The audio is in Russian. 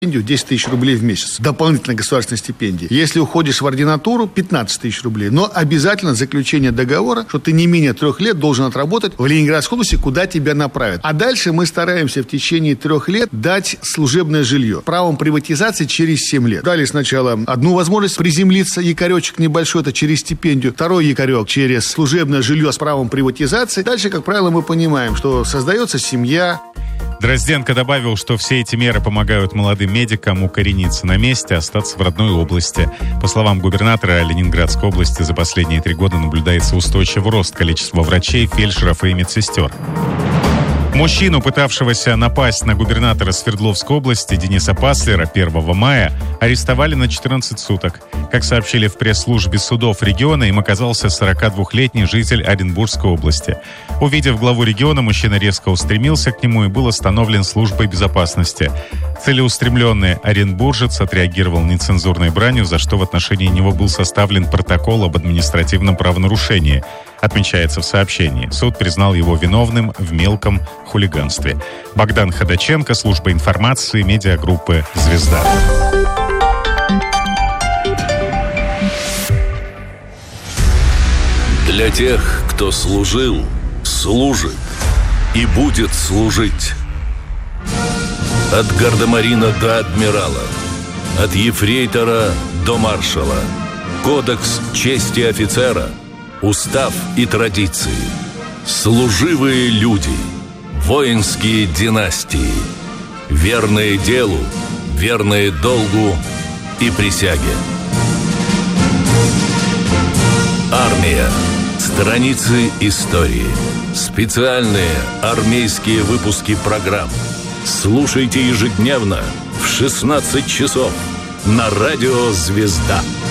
10 тысяч рублей в месяц. Дополнительная государственная стипендия. Если уходишь в ординатуру, 15 тысяч рублей. Но обязательно заключение договора, что ты не менее 3 лет должен отработать в Ленинградской области, куда тебя направят. А дальше мы стараемся в течение 3 лет дать служебное жилье. Правом приватизации через 7 лет. Дали сначала одну возможность приземлиться, якоречек небольшой, это через стипендию. Второй якорек через служебное жилье с правом приватизации. Дальше, как правило, мы понимаем, что создается семья. Дрозденко добавил, что все эти меры помогают молодым медикам укорениться на месте, остаться в родной области. По словам губернатора Ленинградской области, за последние 3 года наблюдается устойчивый рост количества врачей, фельдшеров и медсестер. Мужчину, пытавшегося напасть на губернатора Свердловской области Дениса Паслера 1 мая, арестовали на 14 суток. Как сообщили в пресс-службе судов региона, им оказался 42-летний житель Оренбургской области. Увидев главу региона, мужчина резко устремился к нему и был остановлен службой безопасности. Целеустремленный оренбуржец отреагировал нецензурной бранью, за что в отношении него был составлен протокол об административном правонарушении. Отмечается в сообщении. Суд признал его виновным в мелком хулиганстве. Богдан Ходаченко, служба информации, медиагруппы «Звезда». Для тех, кто служил, служит и будет служить. От гардемарина до адмирала, от ефрейтора до маршала. Кодекс чести офицера, устав и традиции. Служивые люди, воинские династии. Верные делу, верные долгу и присяге. Армия. Страницы истории. Специальные армейские выпуски программ. Слушайте ежедневно в 16 часов на радио «Звезда».